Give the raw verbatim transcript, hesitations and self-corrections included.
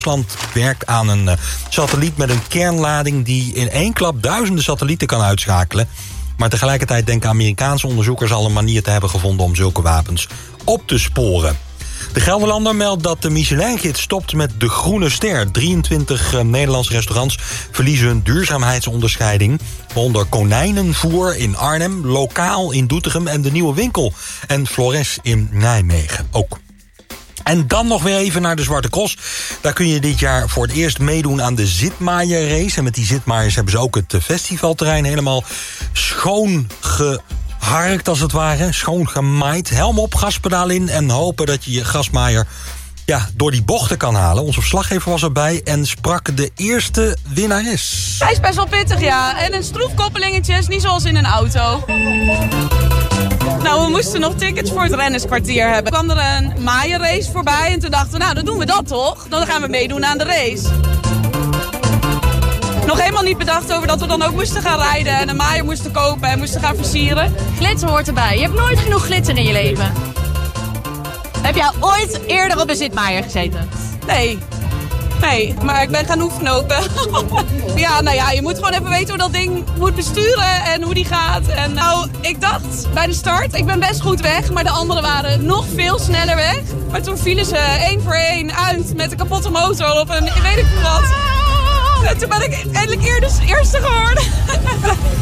Rusland werkt aan een uh, satelliet met een kernlading die in één klap duizenden satellieten kan uitschakelen. Maar tegelijkertijd denken Amerikaanse onderzoekers al een manier te hebben gevonden om zulke wapens op te sporen. De Gelderlander meldt dat de Michelin-gids stopt met de Groene Ster. drieëntwintig uh, Nederlandse restaurants verliezen hun duurzaamheidsonderscheiding. Waaronder Konijnenvoer in Arnhem, Lokaal in Doetinchem en de Nieuwe Winkel. En Flores in Nijmegen ook. En dan nog weer even naar de Zwarte Cross. Daar kun je dit jaar voor het eerst meedoen aan de Zitmaier race. En met die Zitmaiers hebben ze ook het festivalterrein helemaal schoon geharkt als het ware. Schoon gemaaid. Helm op, gaspedaal in en hopen dat je je grasmaaier ja, door die bochten kan halen. Onze verslaggever was erbij en sprak de eerste winnares. Hij is best wel pittig, ja. En een stroefkoppelingetje is niet zoals in een auto. Nou, we moesten nog tickets voor het rennerskwartier hebben. Er kwam er een maaierrace voorbij en toen dachten we, nou, dan doen we dat toch? Dan gaan we meedoen aan de race. Nog helemaal niet bedacht over dat we dan ook moesten gaan rijden en een maaier moesten kopen en moesten gaan versieren. Glitzer hoort erbij. Je hebt nooit genoeg glitzer in je leven. Heb jij ooit eerder op een zitmaaier gezeten? Nee. Nee, maar ik ben gaan oefenen ook. Ja, nou ja, je moet gewoon even weten hoe dat ding moet besturen en hoe die gaat. En nou, ik dacht bij de start, ik ben best goed weg, maar de anderen waren nog veel sneller weg. Maar toen vielen ze één voor één uit met een kapotte motor op een weet ik wat. En toen ben ik eindelijk eerder eerste geworden.